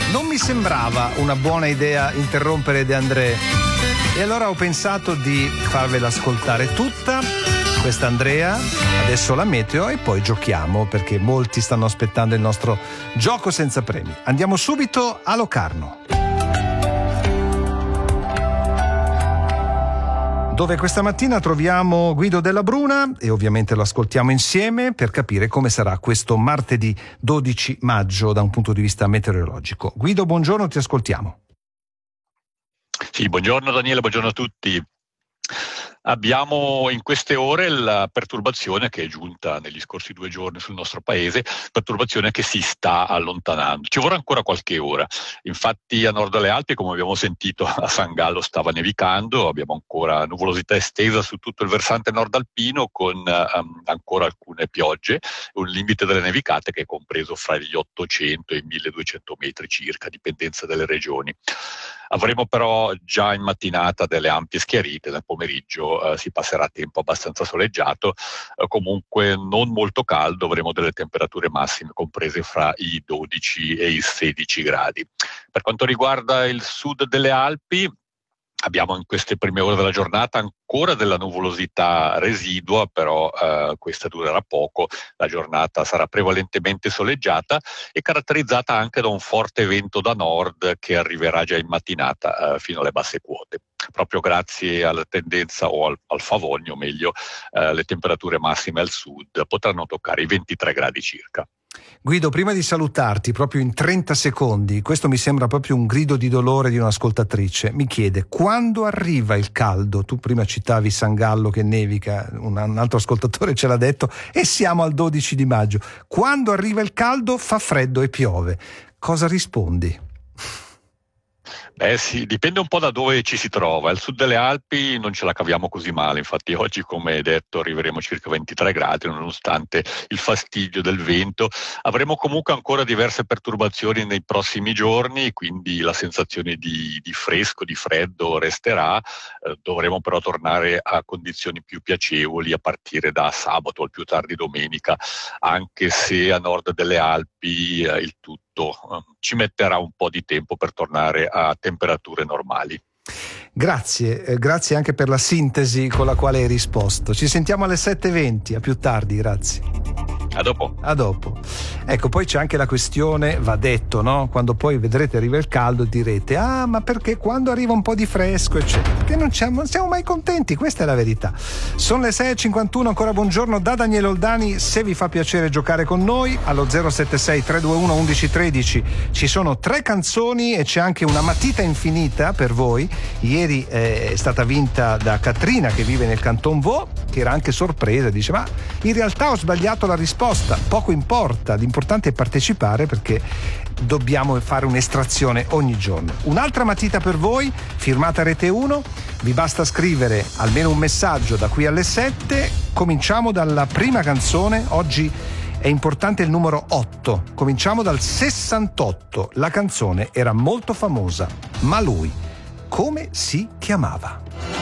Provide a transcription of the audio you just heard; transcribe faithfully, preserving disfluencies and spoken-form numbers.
Non mi sembrava una buona idea interrompere De André e allora ho pensato di farvela ascoltare tutta, questa Andrea, adesso la meteo e poi giochiamo perché molti stanno aspettando il nostro gioco senza premi. Andiamo subito a Locarno, dove questa mattina troviamo Guido Della Bruna e ovviamente lo ascoltiamo insieme per capire come sarà questo martedì dodici maggio da un punto di vista meteorologico. Guido, buongiorno, ti ascoltiamo. Sì, buongiorno Daniele, buongiorno a tutti. Abbiamo in queste ore la perturbazione che è giunta negli scorsi due giorni sul nostro paese, perturbazione che si sta allontanando. Ci vorrà ancora qualche ora. Infatti a nord delle Alpi, come abbiamo sentito, a San Gallo stava nevicando, abbiamo ancora nuvolosità estesa su tutto il versante nord alpino con um, ancora alcune piogge, un limite delle nevicate che è compreso fra gli ottocento e i milleduecento metri circa, dipendenza dalle regioni. Avremo però già in mattinata delle ampie schiarite, nel pomeriggio eh, si passerà a tempo abbastanza soleggiato, eh, comunque non molto caldo, avremo delle temperature massime comprese fra i dodici e i sedici gradi. Per quanto riguarda il sud delle Alpi, abbiamo in queste prime ore della giornata ancora della nuvolosità residua, però eh, questa durerà poco. La giornata sarà prevalentemente soleggiata e caratterizzata anche da un forte vento da nord che arriverà già in mattinata eh, fino alle basse quote. Proprio grazie alla tendenza o al, al favogno, meglio, eh, le temperature massime al sud potranno toccare i ventitré gradi circa. Guido, prima di salutarti, proprio in trenta secondi, questo mi sembra proprio un grido di dolore di un'ascoltatrice, mi chiede quando arriva il caldo. Tu prima citavi San Gallo che nevica, un, un altro ascoltatore ce l'ha detto, e siamo al dodici di maggio. Quando arriva il caldo fa freddo e piove. Cosa rispondi? Eh sì, dipende un po' da dove ci si trova. Al sud delle Alpi non ce la caviamo così male, infatti oggi, come detto, arriveremo a circa ventitré gradi nonostante il fastidio del vento. Avremo comunque ancora diverse perturbazioni nei prossimi giorni, quindi la sensazione di, di fresco, di freddo resterà. Eh, dovremo però tornare a condizioni più piacevoli a partire da sabato al più tardi domenica, anche se a nord delle Alpi eh, il tutto ci metterà un po' di tempo per tornare a temperature normali. Grazie, eh, grazie anche per la sintesi con la quale hai risposto. Ci sentiamo alle sette e venti, a più tardi, grazie. A dopo. A dopo. Ecco, poi c'è anche la questione, va detto, no? Quando poi vedrete arriva il caldo direte ah ma perché quando arriva un po' di fresco eccetera, perché non, non siamo mai contenti, questa è la verità. Sono le sei e cinquantuno, ancora buongiorno da Daniele Oldani. Se vi fa piacere giocare con noi allo zero sette sei tre due uno uno uno uno tre ci sono tre canzoni e c'è anche una matita infinita per voi. Ieri eh, è stata vinta da Catrina che vive nel Canton Vaud, che era anche sorpresa, dice ma in realtà ho sbagliato la risposta. Poco importa, l'importante è partecipare perché dobbiamo fare un'estrazione ogni giorno. Un'altra matita per voi, firmata Rete uno, vi basta scrivere almeno un messaggio da qui alle sette. Cominciamo dalla prima canzone, oggi è importante il numero otto, cominciamo dal sessantotto, la canzone era molto famosa, ma lui come si chiamava?